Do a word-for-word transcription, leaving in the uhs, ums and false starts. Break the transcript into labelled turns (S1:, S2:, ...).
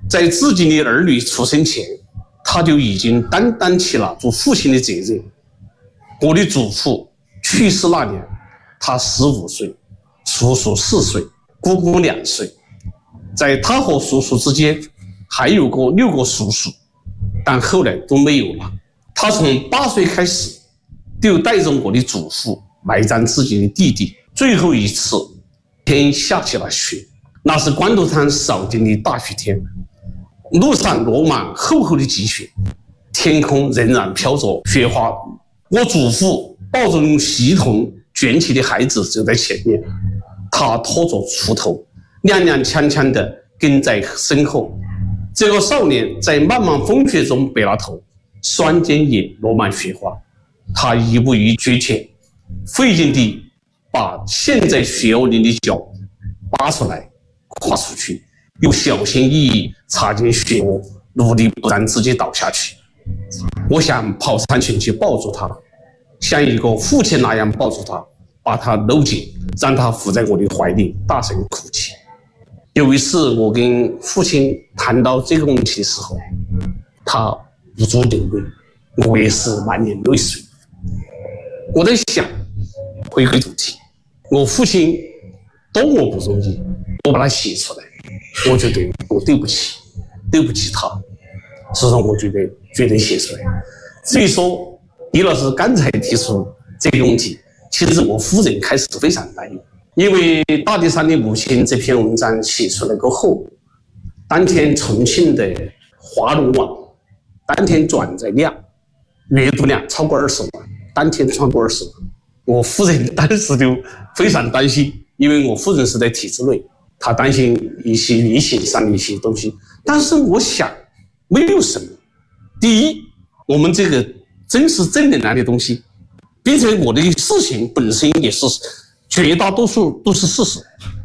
S1: 在自己的儿女出生前，他就已经担当起了做父亲的责任。我的祖父去世那年，他十五岁，叔叔四岁，姑姑两岁。在他和叔叔之间还有过六个叔叔，但后来都没有了。他从八岁开始就带着我的祖父埋葬自己的弟弟。最后一次天下起了雪，那是关渡滩少见的大雪天，路上落满厚厚的积雪，天空仍然飘着雪花。我祖父抱着用锡桶卷起的孩子走在前面，他拖着锄头踉踉跄跄地跟在身后。这个少年在漫漫风雪中背了头，双肩也落满雪花。他一步一脚前，费劲地把陷在雪窝里的脚拔出来，跨出去，又小心翼翼插进雪窝，努力不让自己倒下去。我想跑上前去抱住他，像一个父亲那样抱住他，把他搂紧，让他伏在我的怀里，大声哭泣。有一次我跟父亲谈到这个问题的时候，他不住流泪，我也是满脸泪水。我在想，回归主题，我父亲多么不容易，我把它写出来，我觉得我对不起，对不起他，所以说我觉得决定写出来。至于说李老师刚才提出这个问题，其实我夫人开始非常担忧，因为大地上的母亲这篇文章写出来过后，当天重庆的华龙网当天转载量、阅读量超过二十万，当天超过二十万。我夫人当时就非常担心，因为我夫人是在体制内，她担心一些理性上的一些东西。但是我想，没有什么。第一，我们这个真实正能量的东西，并且我的事情本身也是绝大多数都是事实。